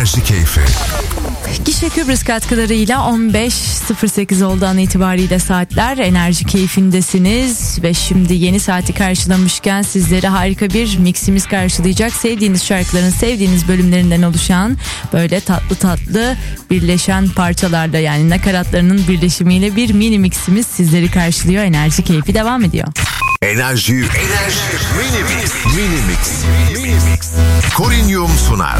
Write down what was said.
Enerji Keyfi. Gişe Kıbrıs katkılarıyla 15.08 oldu an itibariyle saatler. Enerji keyfindesiniz ve şimdi yeni saati karşılamışken sizlere harika bir miximiz karşılayacak. Sevdiğiniz şarkıların sevdiğiniz bölümlerinden oluşan böyle tatlı tatlı birleşen parçalarla, yani nakaratlarının birleşimiyle bir mini miximiz sizleri karşılıyor. Enerji Keyfi devam ediyor. Enerji Mini Mix. Corinium sunar.